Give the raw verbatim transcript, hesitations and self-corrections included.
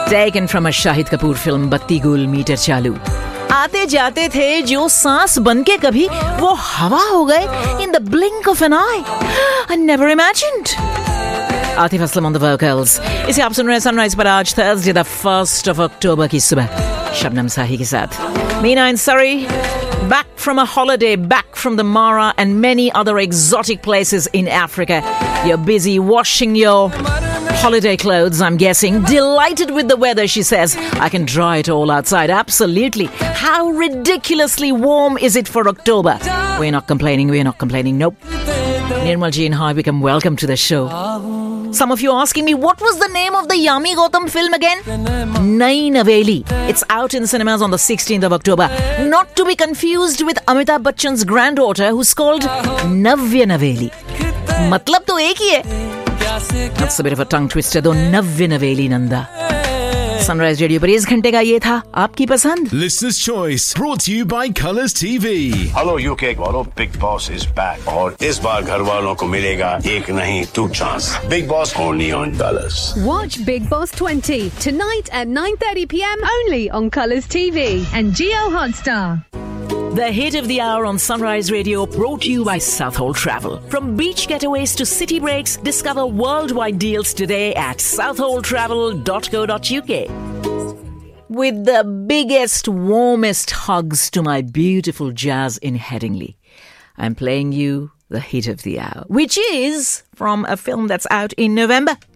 Taken from a Shahid Kapoor film बत्ती गुल metre चालू. आते जाते थे जो सांस बनके कभी वो हवा हो गए in the blink of an eye. I never imagined. Atif Aslam on the vocals. इसे आप सुन रहे हैं सनराइज पर आज Thursday the first of October की सुबह शबनम साही के साथ. Meena in Surrey, back from a holiday, back from the Mara and many other exotic places in Africa. You're busy washing your holiday clothes, I'm guessing. Delighted with the weather, she says. I can dry it all outside. Absolutely. How ridiculously warm is it for October? We're not complaining. We're not complaining. Nope. Nirmal ji and hi, become welcome to the show. Some of you are asking me, what was the name of the Yami Gautam film again? Nai Naveli. It's out in cinemas on the sixteenth of October. Not to be confused with Amitabh Bachchan's granddaughter who's called Navya Naveli. Matlab to ek hi hai. That's a bit of a tongue twister though. Navya Naveli Nanda. Sunrise Radio पर इस घंटे का ये था आपकी पसंद. Listener's Choice brought to you by Colours T V. Hello U K वालों, Big Boss is back और इस बार घर वालों को मिलेगा एक नहीं two chance. Big Boss only on Colours. Watch Big Boss twenty tonight at nine thirty p.m. only on Colours T V and Geo Hotstar. The hit of the hour on Sunrise Radio brought to you by Southall Travel. From beach getaways to city breaks, discover worldwide deals today at southall travel dot co dot uk. With the biggest, warmest hugs to my beautiful Jazz in Headingley, I'm playing you the hit of the hour, which is from a film that's out in November.